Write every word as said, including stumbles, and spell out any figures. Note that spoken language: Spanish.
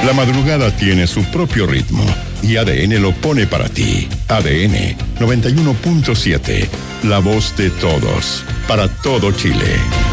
La madrugada tiene su propio ritmo y A D N lo pone para ti. A D N noventa y uno punto siete, la voz de todos, para todo Chile.